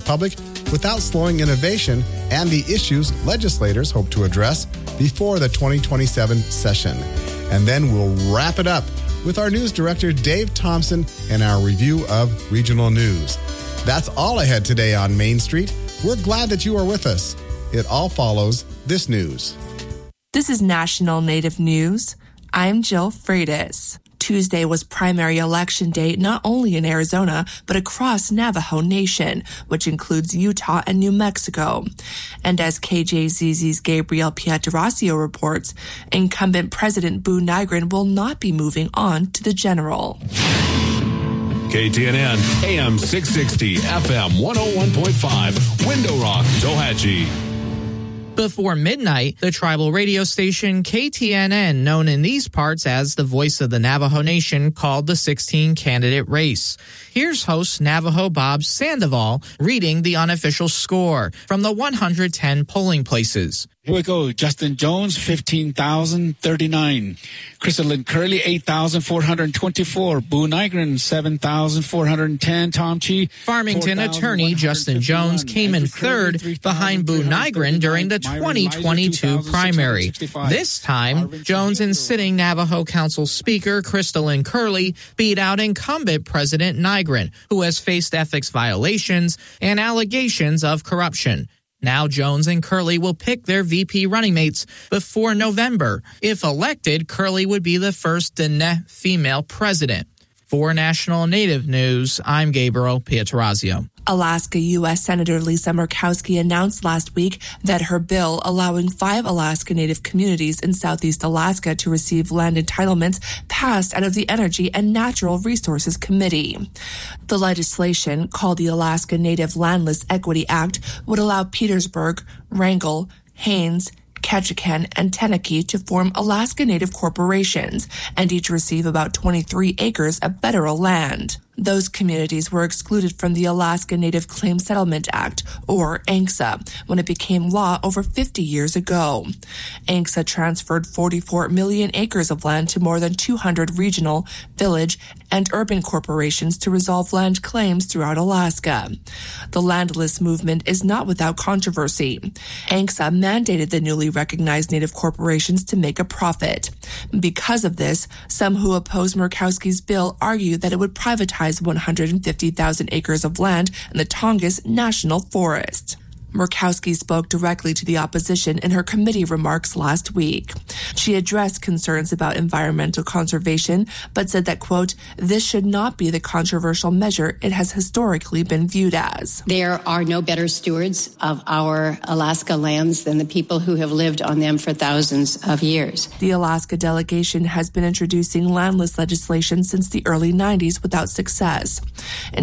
public without slowing innovation and the issues legislators hope to address before the 2027 session. And then we'll wrap it up with our news director, Dave Thompson, and our review of regional news. That's all I had today on Main Street. We're glad that you are with us. It all follows this news. This is National Native News. I'm Jill Freitas. Tuesday was primary election day not only in Arizona, but across Navajo Nation, which includes Utah and New Mexico. And as KJZZ's Gabriel Pietrasio reports, incumbent President Boo Nygren will not be moving on to the general. KTNN, AM 660, FM 101.5, Window Rock, Tohatchee. Before midnight, the tribal radio station KTNN, known in these parts as the Voice of the Navajo Nation, called the 16-candidate race. Here's host Navajo Bob Sandoval reading the unofficial score from the 110 polling places. Here we go. Justin Jones, 15,039. Crystalline Curley, 8,424. Boo Nygren, 7,410. Tom Chi. Farmington attorney Justin Jones came in third behind Boo Nygren during the 2022 primary. This time, Jones and sitting Navajo Council Speaker Crystalline Curley beat out incumbent President Nygren, who has faced ethics violations and allegations of corruption. Now Jones and Curley will pick their VP running mates before November. If elected, Curley would be the first Diné female president. For National Native News, I'm Gabriel Pietrasio. Alaska U.S. Senator Lisa Murkowski announced last week that her bill allowing 5 Alaska Native communities in southeast Alaska to receive land entitlements passed out of the Energy and Natural Resources Committee. The legislation, called the Alaska Native Landless Equity Act, would allow Petersburg, Wrangell, Haines, Ketchikan, and Tenakee to form Alaska Native corporations and each receive about 23 acres of federal land. Those communities were excluded from the Alaska Native Claims Settlement Act, or ANCSA, when it became law over 50 years ago. ANCSA transferred 44 million acres of land to more than 200 regional, village, and urban corporations to resolve land claims throughout Alaska. The landless movement is not without controversy. ANCSA mandated the newly recognized Native corporations to make a profit. Because of this, some who oppose Murkowski's bill argue that it would privatize 150,000 acres of land in the Tongass National Forest. Murkowski spoke directly to the opposition in her committee remarks last week. She addressed concerns about environmental conservation, but said that, quote, this should not be the controversial measure it has historically been viewed as. There are no better stewards of our Alaska lands than the people who have lived on them for thousands of years. The Alaska delegation has been introducing landless legislation since the early 90s without success. In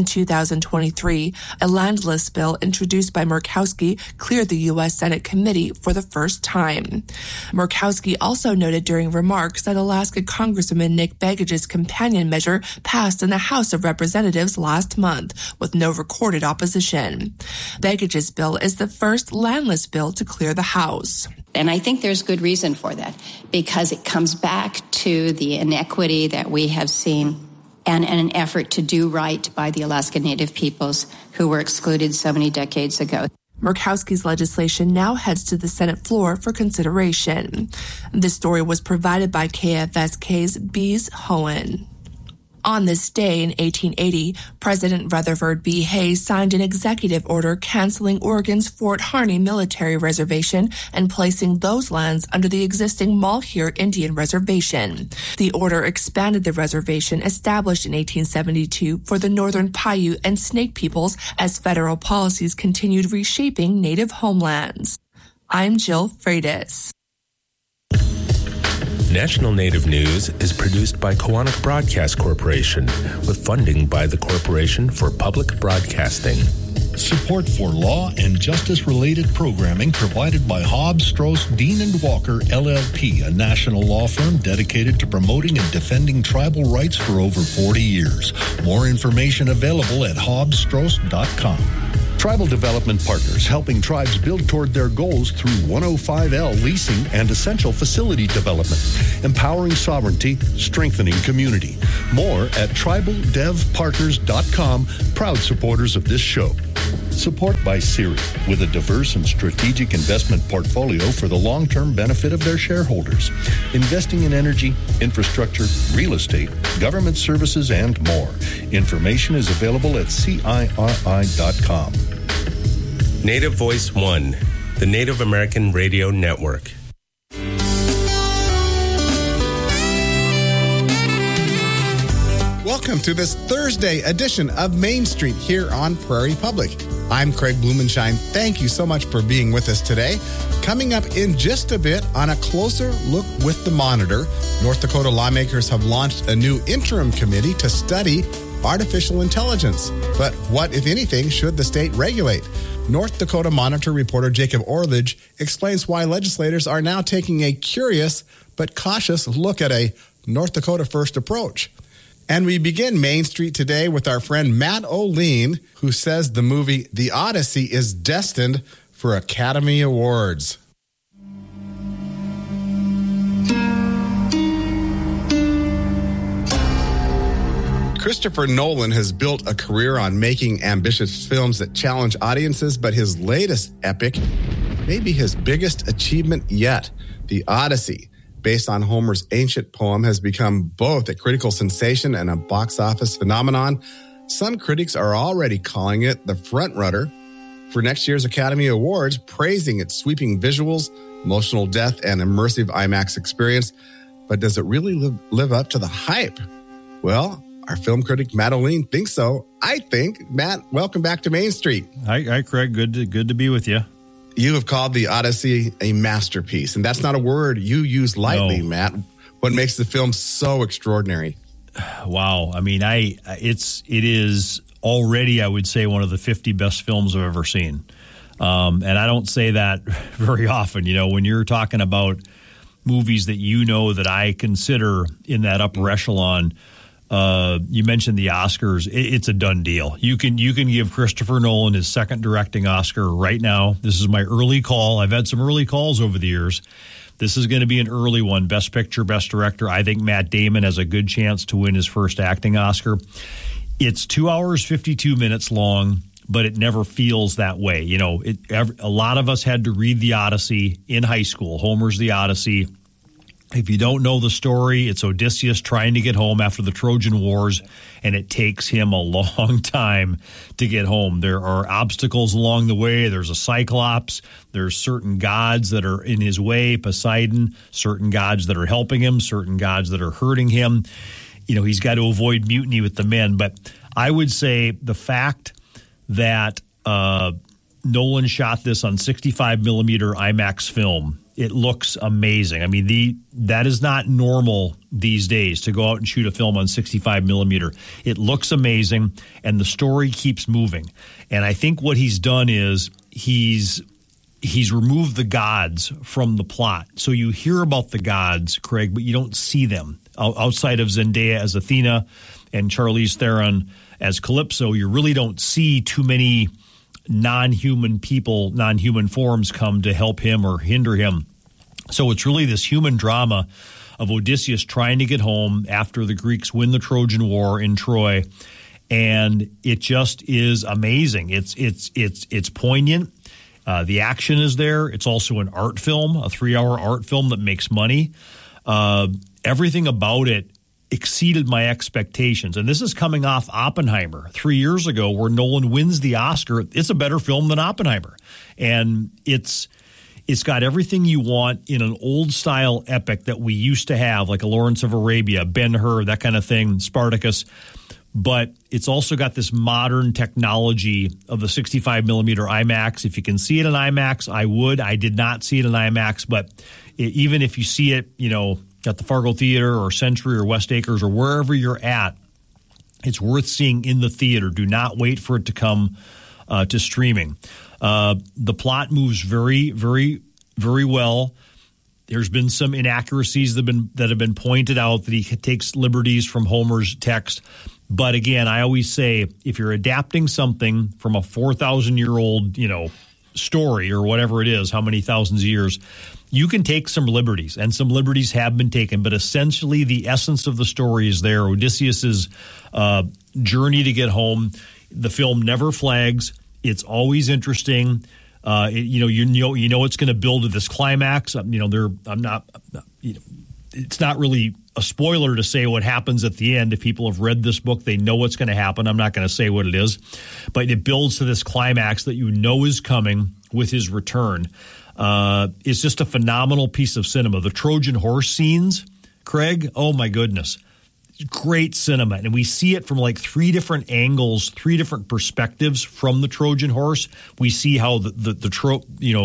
2023, a landless bill introduced by Murkowski cleared the U.S. Senate committee for the first time. Murkowski also noted during remarks that Alaska Congressman Nick Begich's companion measure passed in the House of Representatives last month with no recorded opposition. Begich's bill is the first landless bill to clear the House. And I think there's good reason for that, because it comes back to the inequity that we have seen and an effort to do right by the Alaska Native peoples who were excluded so many decades ago. Murkowski's legislation now heads to the Senate floor for consideration. This story was provided by KFSK's Bees Hohen. On this day in 1880, President Rutherford B. Hayes signed an executive order canceling Oregon's Fort Harney Military Reservation and placing those lands under the existing Malheur Indian Reservation. The order expanded the reservation established in 1872 for the Northern Paiute and Snake peoples as federal policies continued reshaping native homelands. I'm Jill Freitas. National Native News is produced by Koahnic Broadcast Corporation with funding by the Corporation for Public Broadcasting. Support for law and justice-related programming provided by Hobbs, Strauss, Dean & Walker, LLP, a national law firm dedicated to promoting and defending tribal rights for over 40 years. More information available at hobbsstrauss.com. Tribal Development Partners, helping tribes build toward their goals through 105L leasing and essential facility development, empowering sovereignty, strengthening community. More at tribaldevpartners.com, proud supporters of this show. Support by Siri, with a diverse and strategic investment portfolio for the long-term benefit of their shareholders. Investing in energy, infrastructure, real estate, government services, and more. Information is available at CIRI.com. Native Voice One, the Native American Radio Network. Welcome to this Thursday edition of Main Street here on Prairie Public. I'm Craig Blumenshine. Thank you so much for being with us today. Coming up in just a bit on a closer look with the Monitor, North Dakota lawmakers have launched a new interim committee to study artificial intelligence. But what, if anything, should the state regulate? North Dakota Monitor reporter Jacob Orledge explains why legislators are now taking a curious but cautious look at a North Dakota first approach. And we begin Main Street today with our friend Matt O'Lean, who says the movie The Odyssey is destined for Academy Awards. Christopher Nolan has built a career on making ambitious films that challenge audiences, but his latest epic may be his biggest achievement yet. The Odyssey, based on Homer's ancient poem, has become both a critical sensation and a box office phenomenon. Some critics are already calling it the frontrunner for next year's Academy Awards, praising its sweeping visuals, emotional depth, and immersive IMAX experience. But does it really live up to the hype? Well, our film critic Matt O'Lean thinks so. I think. Matt, welcome back to Main Street. Hi, Craig. Good to be with you. You have called The Odyssey a masterpiece, and that's not a word you use lightly, no. Matt. What makes the film so extraordinary? Wow. I mean, it is already, I would say, one of the 50 best films I've ever seen. And I don't say that very often. You know, when you're talking about movies that you know that I consider in that upper echelon, you mentioned the Oscars. It's a done deal. You can give Christopher Nolan his second directing Oscar right now. This is my early call. I've had some early calls over the years. This is going to be an early one. Best Picture, Best Director. I think Matt Damon has a good chance to win his first acting Oscar. It's 2 hours, 52 minutes long, but it never feels that way. You know, a lot of us had to read The Odyssey in high school. Homer's The Odyssey. If you don't know the story, it's Odysseus trying to get home after the Trojan Wars, and it takes him a long time to get home. There are obstacles along the way. There's a Cyclops. There's certain gods that are in his way, Poseidon, certain gods that are helping him, certain gods that are hurting him. You know, he's got to avoid mutiny with the men. But I would say the fact that Nolan shot this on 65 millimeter IMAX film, it looks amazing. I mean, that is not normal these days to go out and shoot a film on 65 millimeter. It looks amazing, and the story keeps moving. And I think what he's done is he's removed the gods from the plot. So you hear about the gods, Craig, but you don't see them. Outside of Zendaya as Athena and Charlize Theron as Calypso, you really don't see too many non-human people, non-human forms come to help him or hinder him. So it's really this human drama of Odysseus trying to get home after the Greeks win the Trojan War in Troy, and it just is amazing. It's poignant. The action is there. It's also an art film, a 3-hour art film that makes money. Everything about it exceeded my expectations. And this is coming off Oppenheimer 3 years ago, where Nolan wins the Oscar. It's a better film than Oppenheimer. And it's got everything you want in an old-style epic that we used to have, like a Lawrence of Arabia, Ben-Hur, that kind of thing, Spartacus. But it's also got this modern technology of the 65-millimeter IMAX. If you can see it in IMAX, I would. I did not see it in IMAX. But even if you see it, you know, at the Fargo Theater or Century or West Acres or wherever you're at, it's worth seeing in the theater. Do not wait for it to come to streaming. The plot moves very, very, very well. There's been some inaccuracies that have been pointed out, that he takes liberties from Homer's text. But again, I always say, if you're adapting something from a 4,000-year-old, you know, story or whatever it is, how many thousands of years, you can take some liberties, and some liberties have been taken. But essentially, the essence of the story is there. Odysseus's journey to get home. The film never flags. It's always interesting. You know it's going to build to this climax. It's not really a spoiler to say what happens at the end. If people have read this book, they know what's going to happen. I'm not going to say what it is, but it builds to this climax that you know is coming with his return. It's just a phenomenal piece of cinema. The Trojan horse scenes, Craig, oh my goodness. Great cinema. And we see it from like three different angles, three different perspectives from the Trojan horse. We see how the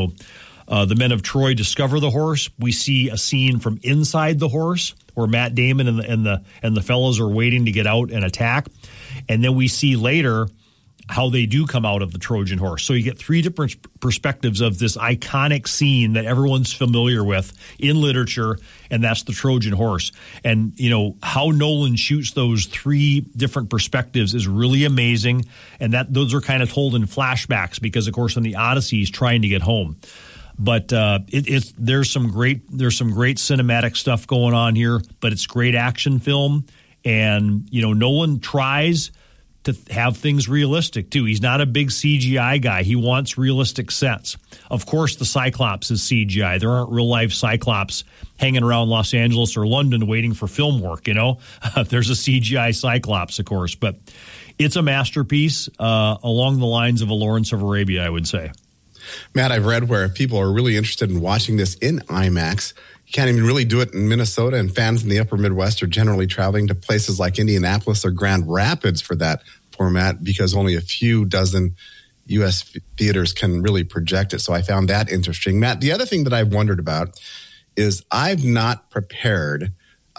men of Troy discover the horse. We see a scene from inside the horse where Matt Damon and the fellows are waiting to get out and attack. And then we see later how they do come out of the Trojan horse. So you get three different perspectives of this iconic scene that everyone's familiar with in literature, and that's the Trojan horse. And, how Nolan shoots those three different perspectives is really amazing. And those are kind of told in flashbacks because, of course, in the Odyssey, he's trying to get home. But there's some great cinematic stuff going on here, but it's great action film. And, Nolan tries to have things realistic, too. He's not a big CGI guy. He wants realistic sets. Of course, the Cyclops is CGI. There aren't real-life Cyclops hanging around Los Angeles or London waiting for film work, There's a CGI Cyclops, of course. But it's a masterpiece along the lines of a Lawrence of Arabia, I would say. Matt, I've read where people are really interested in watching this in IMAX. You can't even really do it in Minnesota, and fans in the upper Midwest are generally traveling to places like Indianapolis or Grand Rapids for that format because only a few dozen U.S. theaters can really project it. So I found that interesting. Matt, the other thing that I've wondered about is I've not read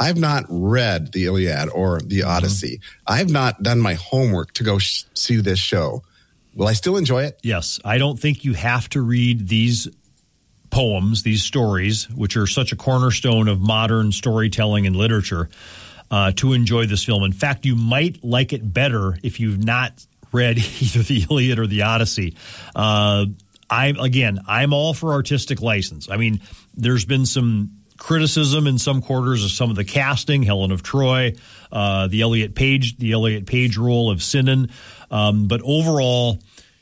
the Iliad or the Odyssey. I've not done my homework to go see this show. Will I still enjoy it? Yes. I don't think you have to read these poems, these stories, which are such a cornerstone of modern storytelling and literature, to enjoy this film. In fact, you might like it better if you've not read either the Iliad or the Odyssey. I'm all for artistic license. I mean, there's been some criticism in some quarters of some of the casting, Helen of Troy, the Elliot Page role of Sinan. But overall,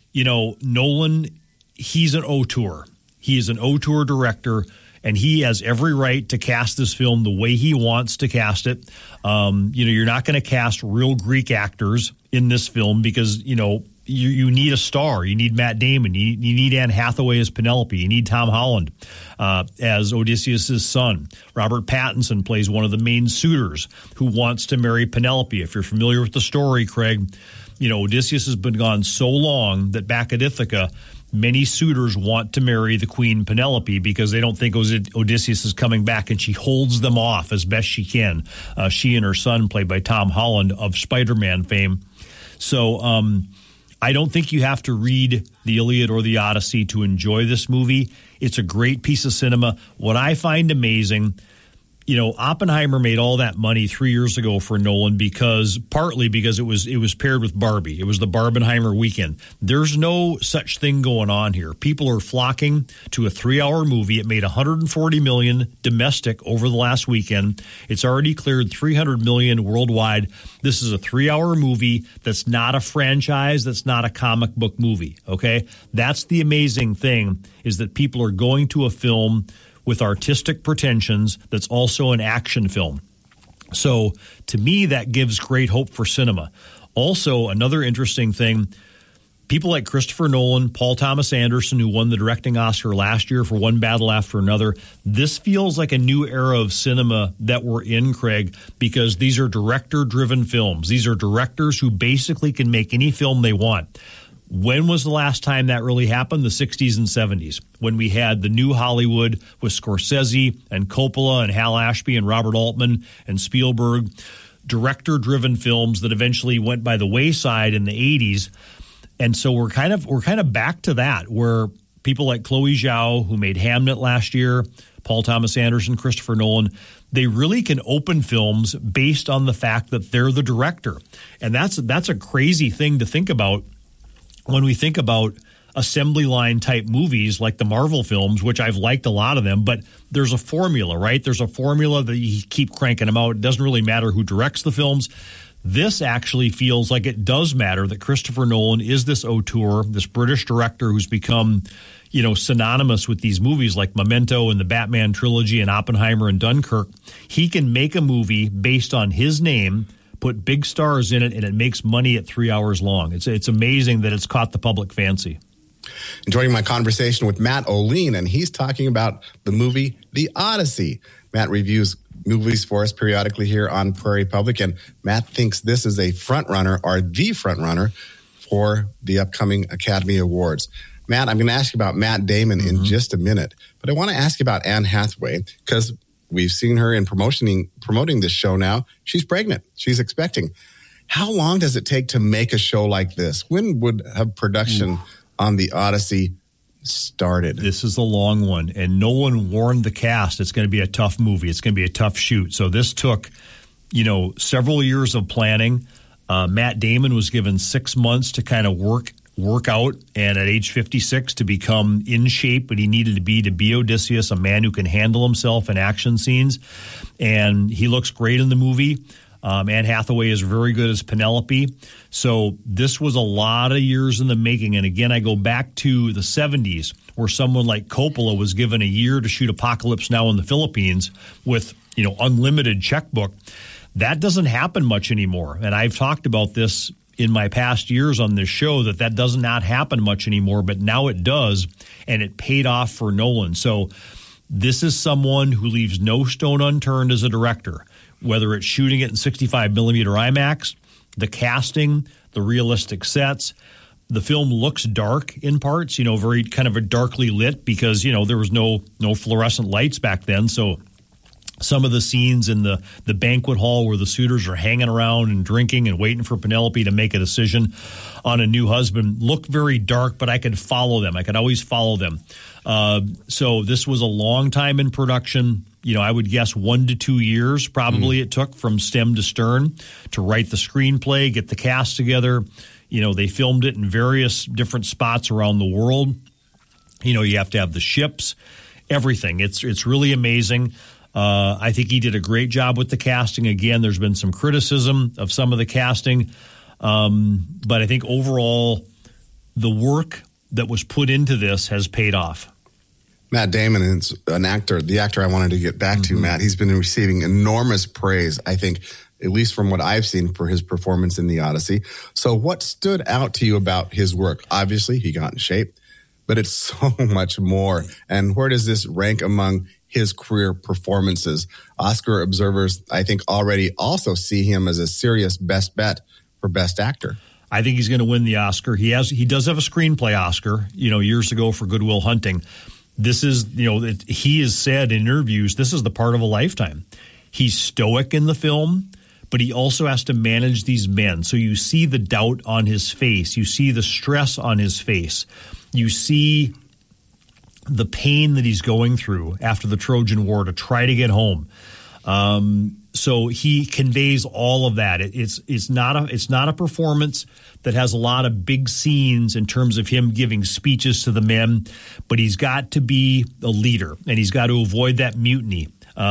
Nolan, he's an auteur. He is an auteur director, and he has every right to cast this film the way he wants to cast it. You're not going to cast real Greek actors in this film because, you need a star. You need Matt Damon. You need Anne Hathaway as Penelope. You need Tom Holland as Odysseus' son. Robert Pattinson plays one of the main suitors who wants to marry Penelope. If you're familiar with the story, Craig, Odysseus has been gone so long that back at Ithaca, many suitors want to marry the queen Penelope because they don't think Odysseus is coming back, and she holds them off as best she can. She and her son, played by Tom Holland of Spider-Man fame. So I don't think you have to read the Iliad or the Odyssey to enjoy this movie. It's a great piece of cinema. What I find amazing, Oppenheimer made all that money 3 years ago for Nolan partly because it was paired with Barbie. It was the Barbenheimer weekend. There's no such thing going on here. People are flocking to a 3-hour movie. It made $140 million domestic over the last weekend. It's already cleared $300 million worldwide. This is a 3-hour movie that's not a franchise. That's not a comic book movie. Okay, that's the amazing thing, is that people are going to a film with artistic pretensions that's also an action film. So to me, that gives great hope for cinema. Also, another interesting thing, people like Christopher Nolan, Paul Thomas Anderson, who won the directing Oscar last year for One Battle After Another, this feels like a new era of cinema that we're in, Craig, because these are director-driven films. These are directors who basically can make any film they want. When was the last time that really happened? The 60s and 70s, when we had the new Hollywood with Scorsese and Coppola and Hal Ashby and Robert Altman and Spielberg, director-driven films that eventually went by the wayside in the 80s. And so we're kind of back to that, where people like Chloe Zhao, who made Hamnet last year, Paul Thomas Anderson, Christopher Nolan, they really can open films based on the fact that they're the director. And that's a crazy thing to think about when we think about assembly line type movies like the Marvel films, which I've liked a lot of them, but there's a formula, right? There's a formula that you keep cranking them out. It doesn't really matter who directs the films. This actually feels like it does matter that Christopher Nolan is this auteur, this British director who's become, synonymous with these movies like Memento and the Batman trilogy and Oppenheimer and Dunkirk. He can make a movie based on his name, put big stars in it, and it makes money at 3 hours long. It's amazing that it's caught the public fancy. Joining my conversation with Matt O'Lean, and he's talking about the movie The Odyssey. Matt reviews movies for us periodically here on Prairie Public, and Matt thinks this is a front-runner or the front-runner for the upcoming Academy Awards. Matt, I'm going to ask you about Matt Damon in just a minute, but I want to ask you about Anne Hathaway because we've seen her in promoting this show now. She's pregnant. She's expecting. How long does it take to make a show like this? When would have production on The Odyssey started? This is a long one, and Nolan warned the cast it's going to be a tough movie. It's going to be a tough shoot. So this took, several years of planning. Matt Damon was given 6 months to kind of work out, and at age 56 to become in shape, but he needed to be Odysseus, a man who can handle himself in action scenes. And he looks great in the movie. Anne Hathaway is very good as Penelope. So this was a lot of years in the making. And again, I go back to the 70s where someone like Coppola was given a year to shoot Apocalypse Now in the Philippines with, unlimited checkbook. That doesn't happen much anymore. And I've talked about this in my past years on this show that does not happen much anymore, but now it does, and it paid off for Nolan. So this is someone who leaves no stone unturned as a director, whether it's shooting it in 65 millimeter IMAX, the casting, the realistic sets. The film looks dark in parts, very kind of a darkly lit because, there was no fluorescent lights back then. So some of the scenes in the banquet hall where the suitors are hanging around and drinking and waiting for Penelope to make a decision on a new husband look very dark, but I could follow them. I could always follow them. So this was a long time in production. I would guess 1 to 2 years probably it took from stem to stern to write the screenplay, get the cast together. They filmed it in various different spots around the world. You have to have the ships, everything. It's really amazing. I think he did a great job with the casting. Again, there's been some criticism of some of the casting. But I think overall, the work that was put into this has paid off. Matt Damon is an actor, the actor I wanted to get back to, Matt. He's been receiving enormous praise, I think, at least from what I've seen, for his performance in The Odyssey. So what stood out to you about his work? Obviously, he got in shape, but it's so much more. And where does this rank among his career performances? Oscar observers, I think, already also see him as a serious best bet for Best Actor. I think he's going to win the Oscar. He does have a screenplay Oscar, years ago for Good Will Hunting. This is, he has said in interviews, this is the part of a lifetime. He's stoic in the film, but he also has to manage these men. So you see the doubt on his face. You see the stress on his face. You see the pain that he's going through after the Trojan War to try to get home. So he conveys all of that. It's not a performance that has a lot of big scenes in terms of him giving speeches to the men, but he's got to be a leader and he's got to avoid that mutiny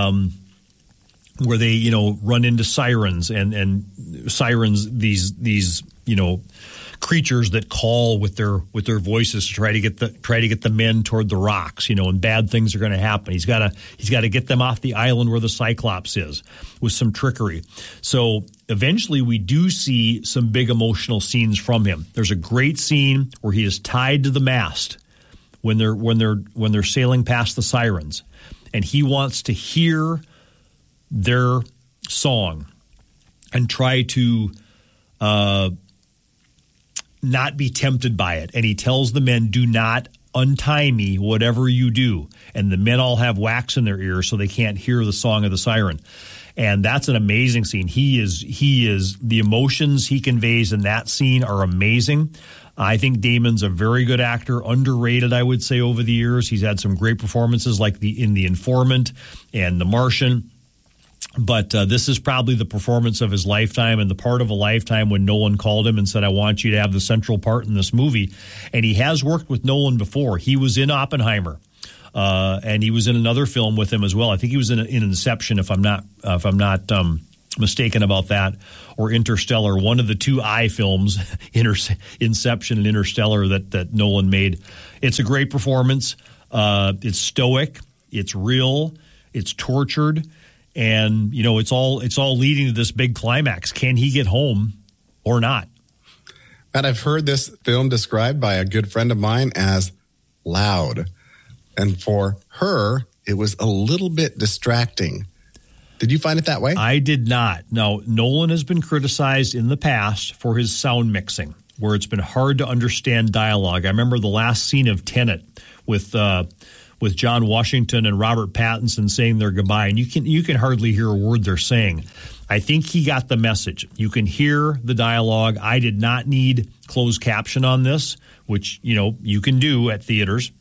where they run into sirens and sirens these creatures that call with their voices to try to get the men toward the rocks, and bad things are going to happen. He's got to get them off the island where the Cyclops is with some trickery. So eventually we do see some big emotional scenes from him. There's a great scene where he is tied to the mast when they're sailing past the sirens, and he wants to hear their song and try to not be tempted by it. And he tells the men, do not untie me, whatever you do. And the men all have wax in their ears so they can't hear the song of the siren. And that's an amazing scene. He is the emotions he conveys in that scene are amazing. I think Damon's a very good actor, underrated, I would say, over the years. He's had some great performances like in The Informant and The Martian. But this is probably the performance of his lifetime and the part of a lifetime when Nolan called him and said, I want you to have the central part in this movie. And he has worked with Nolan before. He was in Oppenheimer, and he was in another film with him as well. I think he was in Inception, if I'm not mistaken about that, or Interstellar, one of the two I films, Inception and Interstellar, that Nolan made. It's a great performance. It's stoic, it's real, it's tortured, and it's all leading to this big climax. Can he get home or not? And I've heard this film described by a good friend of mine as loud, and for her, it was a little bit distracting. Did you find it that way? I did not. Now, Nolan has been criticized in the past for his sound mixing, where it's been hard to understand dialogue. I remember the last scene of Tenet with John Washington and Robert Pattinson saying their goodbye, and you can hardly hear a word they're saying. I think he got the message. You can hear the dialogue. I did not need closed caption on this, which you can do at theaters.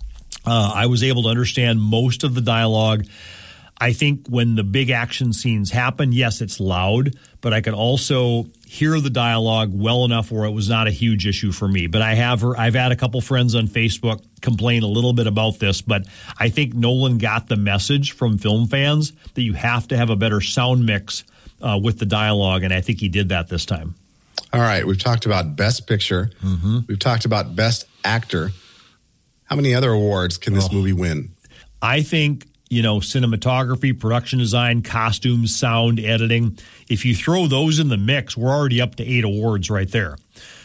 I was able to understand most of the dialogue. I think when the big action scenes happen, yes, it's loud, but I could also hear the dialogue well enough where it was not a huge issue for me. But I've had a couple friends on Facebook complain a little bit about this, but I think Nolan got the message from film fans that you have to have a better sound mix with the dialogue, and I think he did that this time. All right, we've talked about Best Picture. Mm-hmm. We've talked about Best Actor. How many other awards can this movie win? I think cinematography, production design, costumes, sound, editing. If you throw those in the mix, we're already up to 8 awards right there.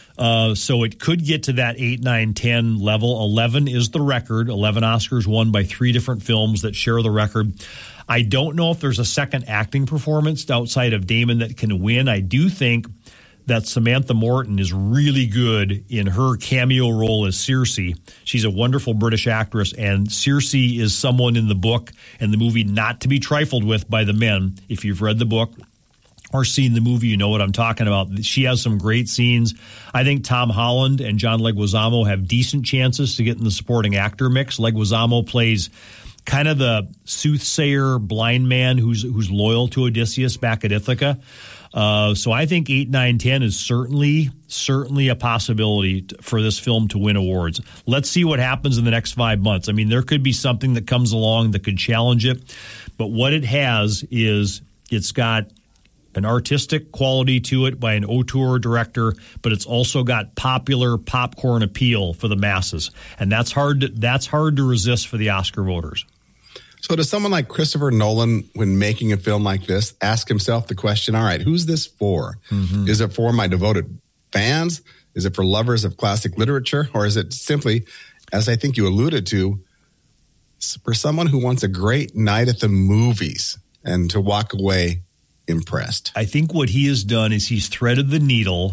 So it could get to that 8, 9, 10 level. 11 is the record. 11 Oscars won by 3 different films that share the record. I don't know if there's a second acting performance outside of Damon that can win. I do think that Samantha Morton is really good in her cameo role as Circe. She's a wonderful British actress, and Circe is someone in the book and the movie not to be trifled with by the men. If you've read the book or seen the movie, you know what I'm talking about. She has some great scenes. I think Tom Holland and John Leguizamo have decent chances to get in the supporting actor mix. Leguizamo plays kind of the soothsayer blind man who's loyal to Odysseus back at Ithaca. So I think 8, 9, 10 is certainly a possibility for this film to win awards. Let's see what happens in the next 5 months. I mean, there could be something that comes along that could challenge it. But what it has is it's got an artistic quality to it by an auteur director, but it's also got popular popcorn appeal for the masses. And that's hard to resist for the Oscar voters. So does someone like Christopher Nolan, when making a film like this, ask himself the question, all right, who's this for? Mm-hmm. Is it for my devoted fans? Is it for lovers of classic literature? Or is it simply, as I think you alluded to, for someone who wants a great night at the movies and to walk away impressed? I think what he has done is he's threaded the needle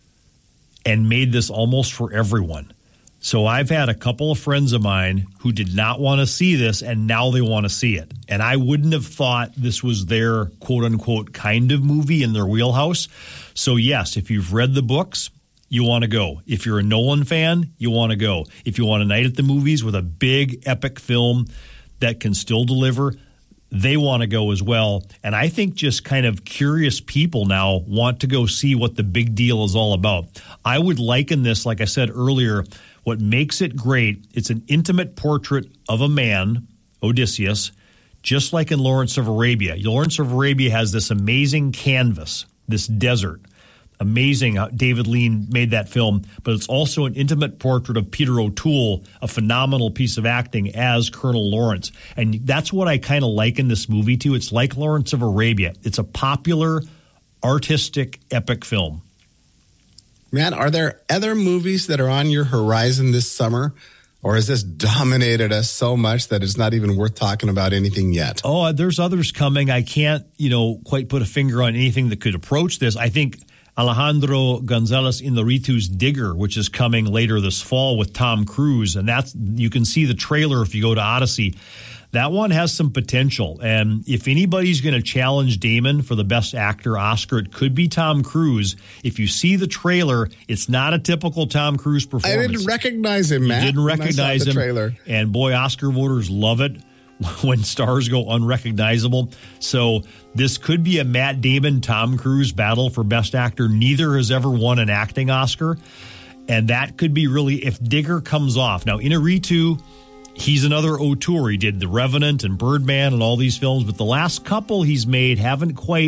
and made this almost for everyone. So I've had a couple of friends of mine who did not want to see this, and now they want to see it. And I wouldn't have thought this was their quote-unquote kind of movie in their wheelhouse. So yes, if you've read the books, you want to go. If you're a Nolan fan, you want to go. If you want a night at the movies with a big, epic film that can still deliver, they want to go as well. And I think just kind of curious people now want to go see what the big deal is all about. I would liken this, like I said earlier, what makes it great, it's an intimate portrait of a man, Odysseus, just like in Lawrence of Arabia. Lawrence of Arabia has this amazing canvas, this desert. Amazing how David Lean made that film, but it's also an intimate portrait of Peter O'Toole, a phenomenal piece of acting as Colonel Lawrence. And that's what I kind of liken this movie to. It's like Lawrence of Arabia. It's a popular, artistic, epic film. Matt, are there other movies that are on your horizon this summer? Or has this dominated us so much that it's not even worth talking about anything yet? Oh, there's others coming. I can't, quite put a finger on anything that could approach this. I think Alejandro González Iñárritu's Digger, which is coming later this fall with Tom Cruise, and you can see the trailer if you go to Odyssey. That one has some potential, and if anybody's going to challenge Damon for the Best Actor Oscar, it could be Tom Cruise. If you see the trailer, it's not a typical Tom Cruise performance. I didn't recognize him, Matt. You didn't recognize him, trailer. And boy, Oscar voters love it when stars go unrecognizable. So this could be a Matt Damon, Tom Cruise battle for Best Actor. Neither has ever won an acting Oscar, and that could be really, if Digger comes off. Now, Iñárritu, he's another auteur. He did The Revenant and Birdman and all these films, but the last couple he's made haven't quite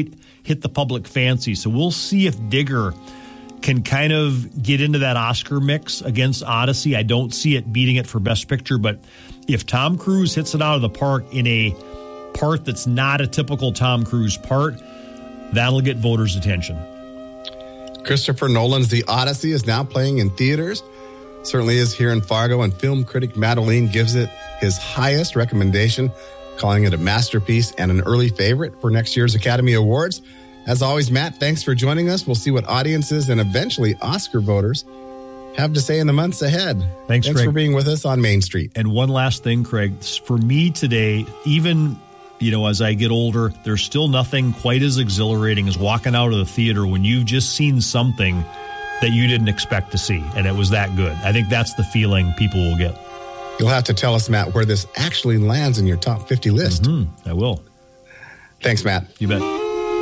hit the public fancy. So we'll see if Digger can kind of get into that Oscar mix against Odyssey. I don't see it beating it for Best Picture, but if Tom Cruise hits it out of the park in a part that's not a typical Tom Cruise part, that'll get voters' attention. Christopher Nolan's The Odyssey is now playing in theaters. Certainly is here in Fargo, and film critic Matt Olien gives it his highest recommendation, calling it a masterpiece and an early favorite for next year's Academy Awards. As always, Matt, thanks for joining us. We'll see what audiences and eventually Oscar voters have to say in the months ahead. Thanks Craig, for being with us on Main Street. And one last thing, Craig, for me today, even as I get older, there's still nothing quite as exhilarating as walking out of the theater when you've just seen something that you didn't expect to see, and it was that good. I think that's the feeling people will get. You'll have to tell us, Matt, where this actually lands in your top 50 list. I will. Thanks, Matt. You bet.